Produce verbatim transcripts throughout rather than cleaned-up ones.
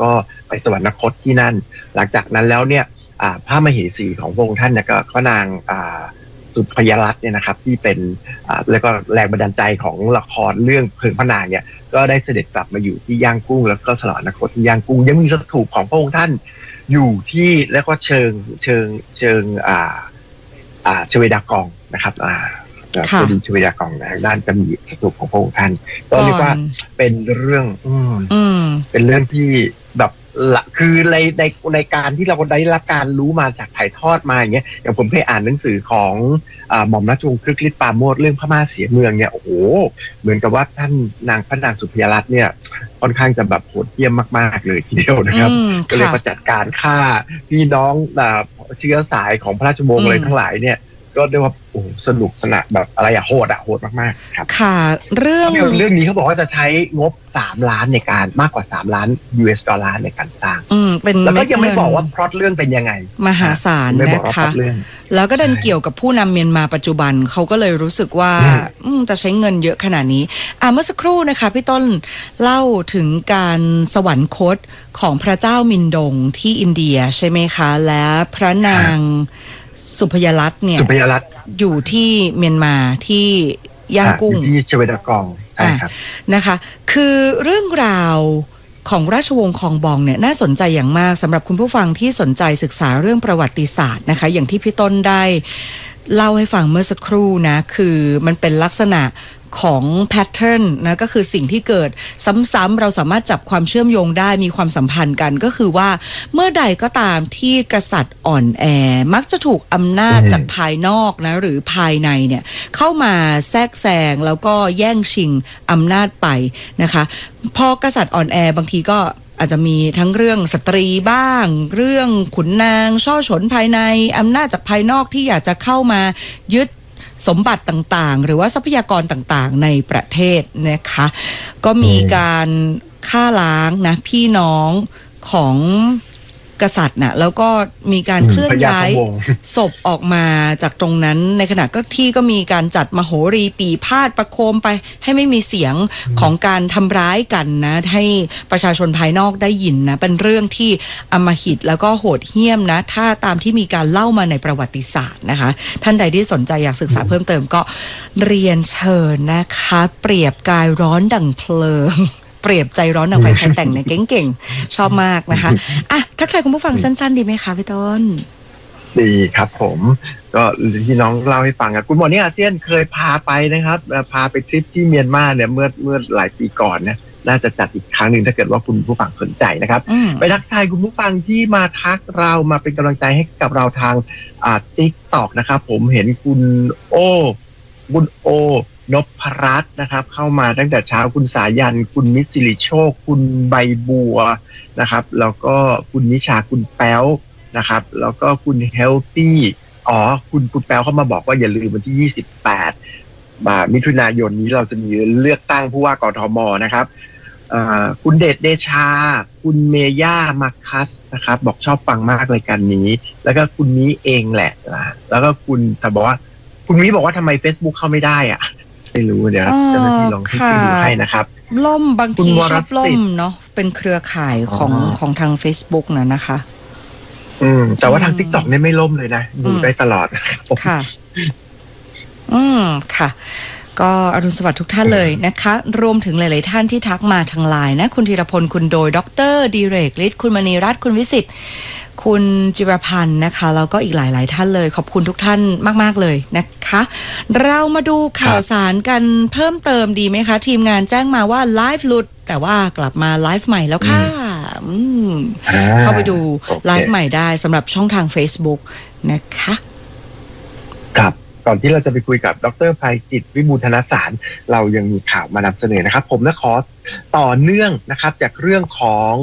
ก็ไปสวรรคตที่นั่นหลังจากนั้นแล้วเนี่ยพระมเหสีของพระองค์ท่านเนี่ยก็พระนางสุพยรัตน์เนี่ยนะครับที่เป็นแล้วก็แรงบันดาลใจของละครเรื่องเพลิงพระนางเนี่ยก็ได้เสด็จกลับมาอยู่ที่ย่างกุ้งแล้วก็สวรรคตที่ย่างกุ้งยังมีสถูปของพระองค์ท่านอยู่ที่แล้วก็เชิงเชิงเชิงอ่าอ่าชเวดากองนะครับอ่าจะดีชเวดากองนะด้านจะมีสถูปของพระองค์ท่านก็เรียกว่าเป็นเรื่องอืมเป็นเรื่องที่แบบละคือในในในการที่เราได้รับการรู้มาจากถ่ายทอดมาอย่างเงี้ยอย่างผมเคยอ่านหนังสือของอ่าหม่อมราชวงศ์ครึกฤทธิ์ปราโมชเรื่องพม่าเสียเมืองเนี่ยโอ้โหเหมือนกับว่าท่านนางพระนางสุพยรัตน์เนี่ยค่อนข้างจะแบบโหดเหี้ยมมากๆเลยทีเดียวนะครับก็เลยมาจัดการฆ่าพี่น้องเชื้อสายของพระราชวงศ์เลยทั้งหลายเนี่ยก็เรียกว่าโอ้สนุกสนานแบบอะไรอะโหดอะโหดมากๆครับค่ะเรื่องเรื่องนี้เขาบอกว่าจะใช้งบสามล้านในการมากกว่าสามล้าน ยู เอส ดอลลาร์ในการสร้างอืมเป็นแล้วก็ยังไม่บอกว่าพล็อตเรื่องเป็นยังไงมหาศาลนะคะแล้วก็ดันเกี่ยวกับผู้นำเมียนมาปัจจุบันเขาก็เลยรู้สึกว่าอืมจะใช้เงินเยอะขนาดนี้อ่ะเมื่อสักครู่นะคะพี่ต้นเล่าถึงการสวรรคตของพระเจ้ามินดงที่อินเดียใช่ไหมคะและพระนางสุพยรัตน์เนี่ยอยู่ที่เมียนมาที่ย่างกุ้งที่ชเวดากองใช่ครับนะคะคือเรื่องราวของราชวงศ์คองบองเนี่ยน่าสนใจอย่างมากสำหรับคุณผู้ฟังที่สนใจศึกษาเรื่องประวัติศาสตร์นะคะอย่างที่พี่ต้นได้เล่าให้ฟังเมื่อสักครู่นะคือมันเป็นลักษณะของแพทเทิร์นนะก็คือสิ่งที่เกิดซ้ำๆเราสามารถจับความเชื่อมโยงได้มีความสัมพันธ์กันก็คือว่าเมื่อใดก็ตามที่กษัตริย์อ่อนแอมักจะถูกอำนาจจากภายนอกนะหรือภายในเนี่ยเข้ามาแทรกแซงแล้วก็แย่งชิงอำนาจไปนะคะพอกษัตริย์อ่อนแอบางทีก็อาจจะมีทั้งเรื่องสตรีบ้างเรื่องขุนนางช่อฉนภายในอำนาจจากภายนอกที่อยากจะเข้ามายึดสมบัติต่างๆหรือว่าทรัพยากรต่างๆในประเทศนะคะก็มีการฆ่าล้างนะพี่น้องของกษัตริย์นะแล้วก็มีการเคลื่อนย้ายศพออกมาจากตรงนั้นในขณะก็ที่ก็มีการจัดมโหรีปีพาดประโคมไปให้ไม่มีเสียงของการทำร้ายกันนะให้ประชาชนภายนอกได้ยินนะเป็นเรื่องที่อำมหิตแล้วก็โหดเหี้ยมนะถ้าตามที่มีการเล่ามาในประวัติศาสตร์นะคะท่านใดที่สนใจอยากศึกษาเพิ่มเติมก็เรียนเชิญนะคะเปรียบกายร้อนดั่งเพลิงเปรียบใจร้อนดังไฟใครแต่งเนี่ยเก่งๆชอบมากนะคะอ่ะทักทายคุณผู้ฟังสั้นๆดีไหมคะพี่ต้นดีครับผมก็ที่น้องเล่าให้ฟังอ่ะคุณหมอนี่อาเซียนเคยพาไปนะครับพาไปทริปที่เมียนมาเนี่ยเมื่อเมื่อหลายปีก่อนนะน่าจะจัดอีกครั้งหนึ่งถ้าเกิดว่าคุณผู้ฟังสนใจนะครับไปทักทายคุณผู้ฟังที่มาทักเรามาเป็นกำลังใจให้กับเราทางอ่า TikTok นะครับผมเห็นคุณโอ้คุณโอนพรัตน์นะครับเข้ามาตั้งแต่เช้าคุณสายันคุณมิตรสิริโชคคุณใบบัวนะครับแล้วก็คุณนิชาคุณแป๊วนะครับแล้วก็คุณเฮลตี้อ๋อคุณคุณแป๊วเข้ามาบอกว่าอย่าลืมวันที่ยี่สิบแปดมิถุนายนนี้เราจะมีเลือกตั้งผู้ว่ากทมนะครับคุณเดชเดชาคุณเมย่ามาคัสนะครับบอกชอบฟังมากเลยกันนี้แล้วก็คุณนี้เองแหละแล้วก็คุณแต่บอกว่าคุณนี้บอกว่าทำไม Facebook เข้าไม่ได้อ่ะไม่รู้เดี๋ยวเจ้าหน้าที่ลองที่ดูให้นะครับล่มบางทีชอบล่มเนาะเป็นเครือข่ายของของทาง Facebook นะนะคะอืมแต่ว่าทาง TikTok เนี่ยไม่ล่มเลยนะดูได้ตลอดค่ะอืมค่ะก็อรุณสวัสดิ์ทุกท่านเลยนะคะรวมถึงหลายๆท่านที่ทักมาทางไลน์นะคุณธีรพลคุณโดยดรดิเรกฤทธิ์คุณมณีรัตน์คุณวิสิทธิ์คุณจิรพันธ์นะคะแล้วก็อีกหลายๆท่านเลยขอบคุณทุกท่านมากๆเลยนะคะเรามาดูข่าวสารกันเพิ่มเติมดีไหมคะทีมงานแจ้งมาว่าไลฟ์หลุดแต่ว่ากลับมาไลฟ์ใหม่แล้วค่ะเข้าไปดูไลฟ์ใหม่ได้สำหรับช่องทาง Facebook นะคะครับก่อนที่เราจะไปคุยกับดร.ภัยจิตวิบูลย์ธนสารเรายังมีข่าวมานำเสนอนะครับผมนะขอต่อเนื่องนะครับจากเรื่องของ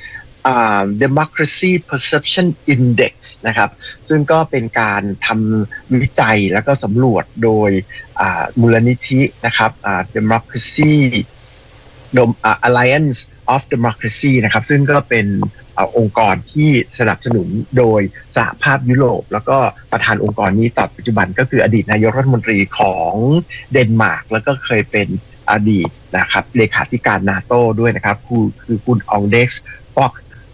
Uh, Democracy Perception Index นะครับซึ่งก็เป็นการทำวิจัยแล้วก็สำรวจโดยมูลนิธินะครับ Democracy Alliance of Democracy นะครับซึ่งก็เป็นองค์กรที่สนับสนุนโดยสหภาพยุโรปแล้วก็ประธานองค์กรนี้ต่อปัจจุบันก็คืออดีตนายกรัฐมนตรีของเดนมาร์กแล้วก็เคยเป็นอดีตนะครับเลขาธิการนาโต้ด้วยนะครับคือคือคุณองเด็กซ์ปอก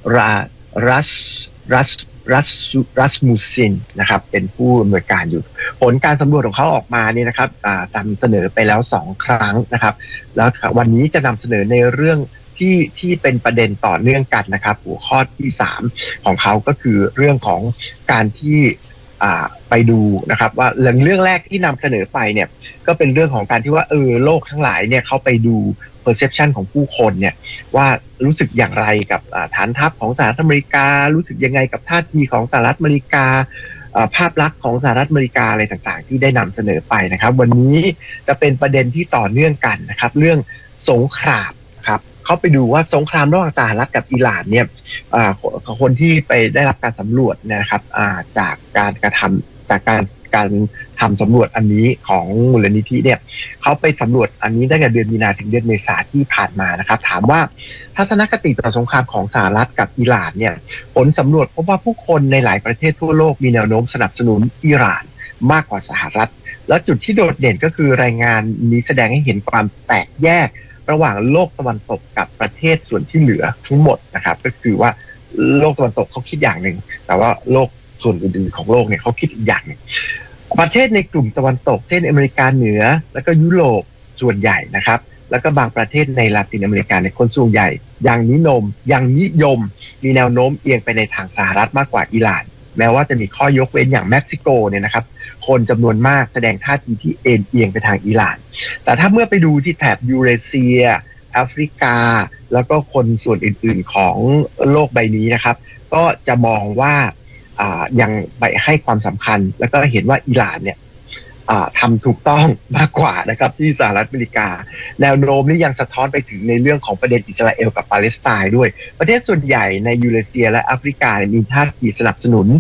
รารัสรัสรัสรัสมูซินนะครับเป็นผู้อำนวยการอยู่ผลการสำรวจของเขาออกมาเนี่ยนะครับนำเสนอไปแล้วสองครั้งนะครับแล้ววันนี้จะนำเสนอในเรื่องที่ที่เป็นประเด็นต่อเนื่องกันนะครับหัวข้อที่สามของเขาก็คือเรื่องของการที่ไปดูนะครับว่าเรื่องเรื่องแรกที่นำเสนอไปเนี่ยก็เป็นเรื่องของการที่ว่าเออโลกทั้งหลายเนี่ยเขาไปดู perception ของผู้คนเนี่ยว่ารู้สึกอย่างไรกับฐานทัพของสหรัฐอเมริการู้สึกยังไงกับท่าทีของสหรัฐอเมริกาภาพลักษณ์ของสหรัฐอเมริกาอะไรต่างๆที่ได้นำเสนอไปนะครับวันนี้จะเป็นประเด็นที่ต่อเนื่องกันนะครับเรื่องสงครามครับเขาไปดูว่าสงครามระหว่างสหรัฐกับอิหร่านเนี่ยคนที่ไปได้รับการสำรวจนะครับจากการกระทำจากการการทำสำรวจอันนี้ของมูลนิธิเนี่ยเขาไปสำรวจอันนี้ตั้งแต่เดือนมีนาถึงเดือนเมษาที่ผ่านมานะครับถามว่าทัศนคติต่อสงครามของสหรัฐกับอิหร่านเนี่ยผลสำรวจพบว่าผู้คนในหลายประเทศทั่วโลกมีแนวโน้มสนับสนุนอิหร่านมากกว่าสหรัฐและจุดที่โดดเด่นก็คือรายงานนี้แสดงให้เห็นความแตกแยกระหว่างโลกตะวันตกกับประเทศส่วนที่เหลือทั้งหมดนะครับก็คือว่าโลกตะวันตกเขาคิดอย่างหนึ่งแต่ว่าโลกส่วนอื่นๆของโลกเนี่ยเขาคิดอีกอย่างหนึ่งประเทศในกลุ่มตะวันตกเช่นอเมริกาเหนือแล้วก็ยุโรปส่วนใหญ่นะครับแล้วก็บางประเทศในลาตินอเมริกาในคนส่วนใหญ่ยังนิยมยังนิยมมีแนวโน้มเอียงไปในทางสหรัฐมากกว่าอิหร่านแม้ว่าจะมีข้อยกเว้นอย่างเม็กซิโกเนี่ยนะครับคนจำนวนมากแสดงท่าทีที่เอ็นเอียงไปทางอิหร่านแต่ถ้าเมื่อไปดูที่แถบยูเรเซียแอฟริกาแล้วก็คนส่วนอื่นๆของโลกใบนี้นะครับก็จะมองว่ายังไปให้ความสำคัญแล้วก็เห็นว่าอิหร่านเนี่ยทำถูกต้องมากกว่านะครับที่สหรัฐอเมริกาแนวโน้มนี้ยังสะท้อนไปถึงในเรื่องของประเด็นอิสราเอลกับปาเลสไตน์ด้วยประเทศส่วนใหญ่ในยูเรเซียและแอฟริกามีท่าทีสนับสนุน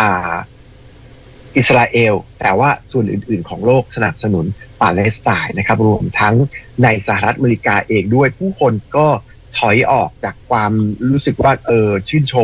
อิสราเอลแต่ว่าส่วนอื่นๆของโลกสนับสนุนปาเลสไตน์นะครับรวมทั้งในสหรัฐอเมริกาเองด้วยผู้คนก็ถอยออกจากความรู้สึกว่าเออชื่นชม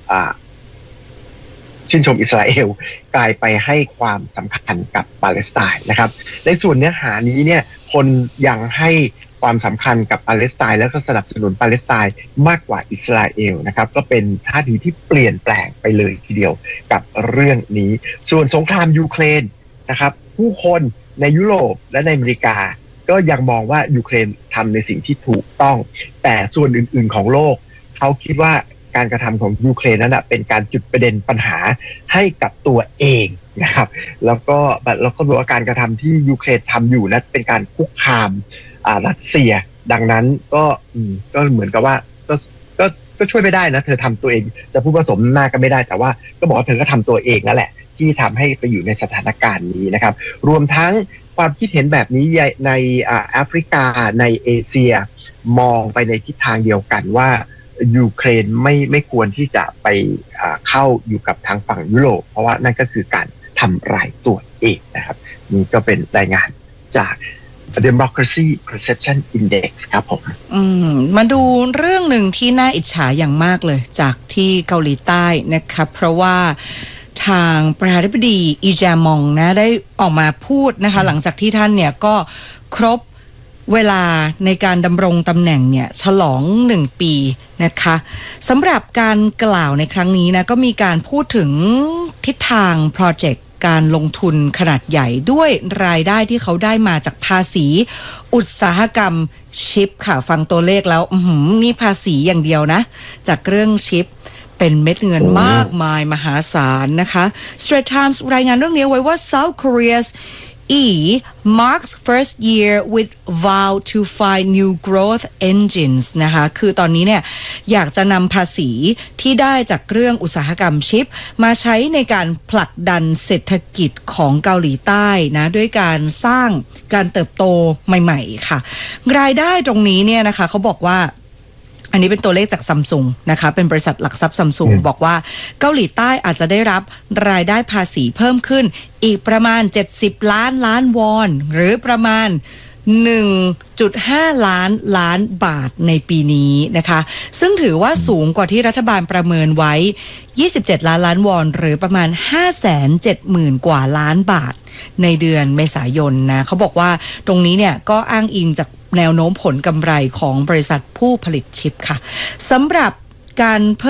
ชื่นชมอิสราเอลกลายไปให้ความสำคัญกับปาเลสไตน์นะครับในส่วนเนื้อหานี้เนี่ยคนยังให้ความสำคัญกับปาเลสไตน์และก็สนับสนุนปาเลสไตน์มากกว่าอิสราเอลนะครับก็เป็นท่าทีที่เปลี่ยนแปลงไปเลยทีเดียวกับเรื่องนี้ส่วนสงครามยูเครนนะครับผู้คนในยุโรปและในอเมริกาก็ยังมองว่ายูเครนทำในสิ่งที่ถูกต้องแต่ส่วนอื่นๆของโลกเขาคิดว่าการกระทำของยูเครนนั้นเป็นการจุดประเด็นปัญหาให้กับตัวเองนะครับแล้วก็แล้วก็บอกว่าการกระทำที่ยูเครนทำอยู่นั้นเป็นการคุกคามรัสเซียดังนั้นก็ก็เหมือนกับว่าก็ก็ก็ช่วยไม่ได้นะเธอทำตัวเองจะพูดผสมหน้าก็ไม่ได้แต่ว่าก็บอกว่าเธอก็ทำตัวเองนั่นแหละที่ทำให้ไปอยู่ในสถานการณ์นี้นะครับรวมทั้งความคิดเห็นแบบนี้ในแอฟริกาในเอเชียมองไปในทิศทางเดียวกันว่ายูเครนไม่ไม่ควรที่จะไปเข้าอยู่กับทางฝั่งยุโรปเพราะว่านั่นก็คือการทำลายตัวเองนะครับนี่ก็เป็นรายงานจาก Democracy Perception Index ครับผมอืมมาดูเรื่องหนึ่งที่น่าอิจฉาอย่างมากเลยจากที่เกาหลีใต้นะครับเพราะว่าทางประธานาธิบดีอีแจมองนะได้ออกมาพูดนะคะหลังจากที่ท่านเนี่ยก็ครบเวลาในการดำรงตำแหน่งเนี่ยฉลองหนึ่งปีนะคะสำหรับการกล่าวในครั้งนี้นะก็มีการพูดถึงทิศทางโปรเจกต์การลงทุนขนาดใหญ่ด้วยรายได้ที่เขาได้มาจากภาษีอุตสาหกรรมชิปค่ะฟังตัวเลขแล้วนี่ภาษีอย่างเดียวนะจากเรื่องชิปเป็นเม็ดเงินมากมายมหาศาลนะคะ Straits Times รายงานเรื่องนี้ไว้ว่า South Korea's E marks first year with vow to find new growth engines นะคะคือตอนนี้เนี่ยอยากจะนำภาษีที่ได้จากเรื่องอุตสาหกรรมชิปมาใช้ในการผลักดันเศรษฐกิจของเกาหลีใต้นะด้วยการสร้างการเติบโตใหม่ๆค่ะรายได้ตรงนี้เนี่ยนะคะเขาบอกว่าอันนี้เป็นตัวเลขจากซัมซุงนะคะเป็นบริษัทหลักทรัพย์ซัมซุงบอกว่าเกาหลีใต้อาจจะได้รับรายได้ภาษีเพิ่มขึ้นอีกประมาณเจ็ดสิบล้านล้านวอนหรือประมาณ หนึ่งจุดห้า ล้านล้านบาทในปีนี้นะคะซึ่งถือว่าสูงกว่าที่รัฐบาลประเมินไว้ยี่สิบเจ็ดล้านล้านวอนหรือประมาณ ห้าแสนเจ็ดหมื่น กว่าล้านบาทในเดือนเมษายนนะเขาบอกว่าตรงนี้เนี่ยก็อ้างอิงจากแนวโน้มผลกำไรของบริษัทผู้ผลิตชิปค่ะสำหรับการ